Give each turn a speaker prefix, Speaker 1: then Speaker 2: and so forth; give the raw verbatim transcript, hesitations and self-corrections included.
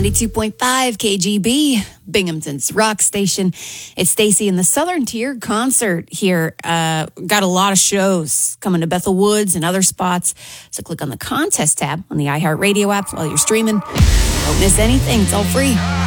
Speaker 1: ninety-two point five K G B, Binghamton's rock station. It's Stacy in the Southern Tier concert here. Uh, got a lot of shows coming to Bethel Woods and other spots. So click on the contest tab on the iHeartRadio app while you're streaming. Don't miss anything. It's all free.